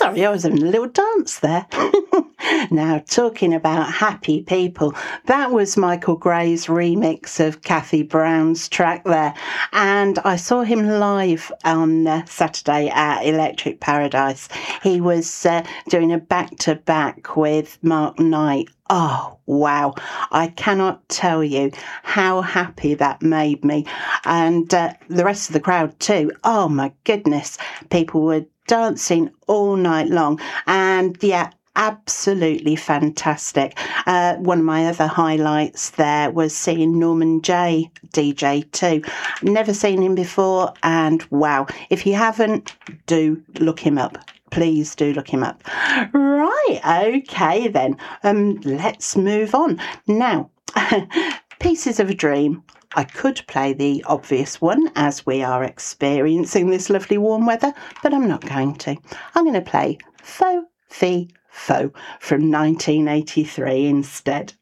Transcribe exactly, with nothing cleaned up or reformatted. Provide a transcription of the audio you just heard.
Sorry, I was having a little dance there. Now, talking about happy people, that was Michael Gray's remix of Kathy Brown's track there. And I saw him live on uh, Saturday at Electric Paradise. He was uh, doing a back-to-back with Mark Knight. Oh, wow. I cannot tell you how happy that made me. And uh, the rest of the crowd too. Oh, my goodness. People were dancing all night long. And yeah, absolutely fantastic. Uh, one of my other highlights there was seeing Norman J D J too. Never seen him before, and wow, if you haven't, do look him up. Please do look him up. Right, okay then. Um, let's move on. Now, Pieces of a Dream. I could play the obvious one as we are experiencing this lovely warm weather, but I'm not going to. I'm going to play Faux Fi Faux from nineteen eighty-three instead.